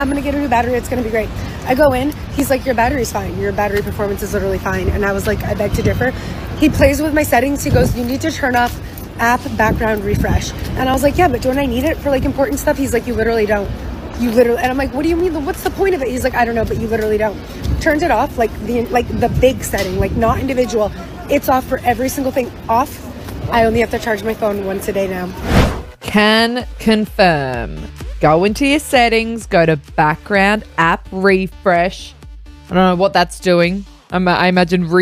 I'm going to get a new battery. It's going to be great. I go in. He's like, your battery's fine. Your battery performance is literally fine. And I was like, I beg to differ. He plays with my settings. He goes, you need to turn off app background refresh. And I was like, yeah, but don't I need it for like important stuff? He's like, you literally don't. You literally. And I'm like, what do you mean? What's the point of it? He's like, I don't know, but you literally don't. Turned it off, like the big setting, like not individual. It's off for every single thing. Off. I only have to charge my phone once a day now. Can confirm. Go into your settings, go to background app refresh. I don't know what that's doing. I imagine